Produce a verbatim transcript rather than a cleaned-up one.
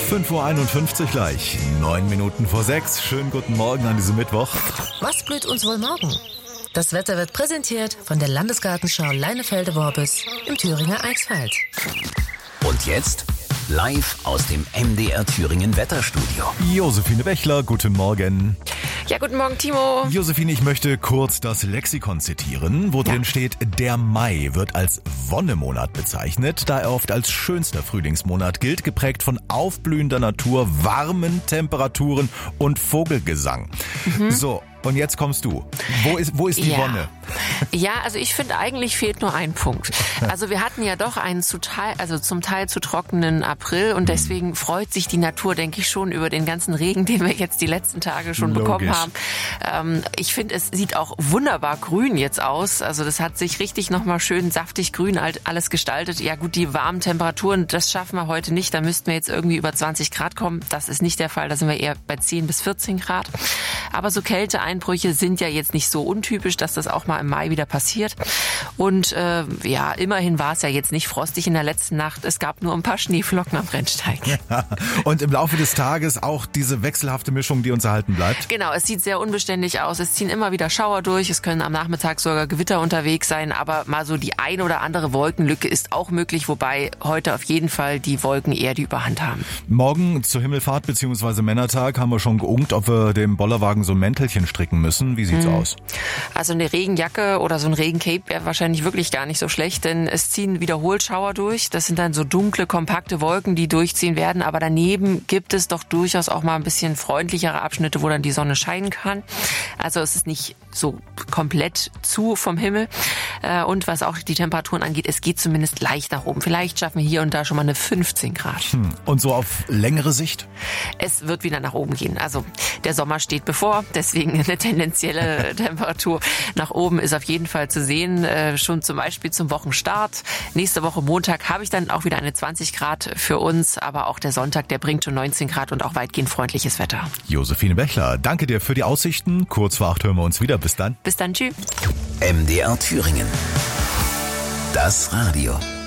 fünf Uhr einundfünfzig gleich, neun Minuten vor sechs. Schönen guten Morgen an diesem Mittwoch. Was blüht uns wohl morgen? Das Wetter wird präsentiert von der Landesgartenschau Leinefelde-Worbis im Thüringer Eichsfeld. Und jetzt live aus dem M D R Thüringen Wetterstudio. Josephine Bechler, guten Morgen. Ja, guten Morgen, Timo. Josephine, ich möchte kurz das Lexikon zitieren, wo Ja. drin steht, der Mai wird als Wonnemonat bezeichnet, da er oft als schönster Frühlingsmonat gilt, geprägt von aufblühender Natur, warmen Temperaturen und Vogelgesang. Mhm. So, und jetzt kommst du. Wo ist, wo ist die Ja. Wonne? Ja, also ich finde, eigentlich fehlt nur ein Punkt. Also wir hatten ja doch einen zu Teil, also zum Teil zu trockenen April und deswegen freut sich die Natur, denke ich, schon über den ganzen Regen, den wir jetzt die letzten Tage schon Logisch. bekommen haben. Ähm, ich finde, es sieht auch wunderbar grün jetzt aus. Also das hat sich richtig nochmal schön saftig grün alt alles gestaltet. Ja gut, die warmen Temperaturen, das schaffen wir heute nicht. Da müssten wir jetzt irgendwie über zwanzig Grad kommen. Das ist nicht der Fall. Da sind wir eher bei zehn bis vierzehn Grad. Aber so Kälteeinbrüche sind ja jetzt nicht so untypisch, dass das auch mal im Mai wieder passiert. Und äh, ja, immerhin war es ja jetzt nicht frostig in der letzten Nacht. Es gab nur ein paar Schneeflocken am Rennsteig. Ja. Und im Laufe des Tages auch diese wechselhafte Mischung, die uns erhalten bleibt? Genau, es sieht sehr unbeständig aus. Es ziehen immer wieder Schauer durch. Es können am Nachmittag sogar Gewitter unterwegs sein. Aber mal so die ein oder andere Wolkenlücke ist auch möglich, wobei heute auf jeden Fall die Wolken eher die Überhand haben. Morgen zur Himmelfahrt bzw. Männertag haben wir schon geunkt, ob wir dem Bollerwagen so ein Mäntelchen stricken müssen. Wie sieht's mhm. aus? Also eine Regenjacke oder so ein Regencape wäre wahrscheinlich wirklich gar nicht so schlecht, denn es ziehen wiederholt Schauer durch. Das sind dann so dunkle, kompakte Wolken, die durchziehen werden. Aber daneben gibt es doch durchaus auch mal ein bisschen freundlichere Abschnitte, wo dann die Sonne scheinen kann. Also es ist nicht so komplett zu vom Himmel. Und was auch die Temperaturen angeht, es geht zumindest leicht nach oben. Vielleicht schaffen wir hier und da schon mal eine fünfzehn Grad. Hm. Und so auf längere Sicht? Es wird wieder nach oben gehen. Also der Sommer steht bevor, deswegen eine tendenzielle Temperatur nach oben ist auf jeden Fall zu sehen. Äh, schon zum Beispiel zum Wochenstart. Nächste Woche Montag habe ich dann auch wieder eine zwanzig Grad für uns, aber auch der Sonntag, der bringt schon neunzehn Grad und auch weitgehend freundliches Wetter. Josephine Bechler, danke dir für die Aussichten. Kurz vor acht hören wir uns wieder. Bis dann. Bis dann, tschüss. M D R Thüringen. Das Radio.